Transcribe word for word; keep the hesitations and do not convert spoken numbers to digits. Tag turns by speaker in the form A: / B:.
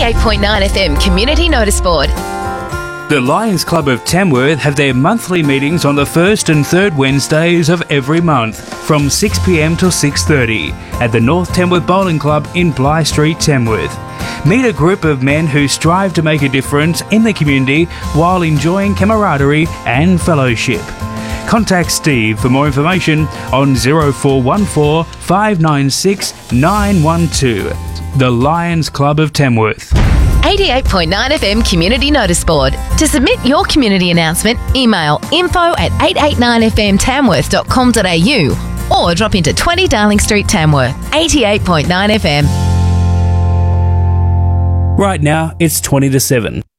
A: eighty-eight point nine F M Community Notice Board.
B: The Lions Club of Tamworth have their monthly meetings on the first and third Wednesdays of every month from six p m till six thirty at the North Tamworth Bowling Club in Bligh Street, Tamworth. Meet a group of men who strive to make a difference in the community while enjoying camaraderie and fellowship. Contact Steve for more information on zero four one four, five nine six, nine one two. The Lions Club of Tamworth.
A: eighty-eight point nine F M Community Notice Board. To submit your community announcement, email info at eight eight nine f m tamworth dot com dot a u or drop into twenty Darling Street, Tamworth. eighty-eight point nine F M.
B: Right now, it's twenty to seven.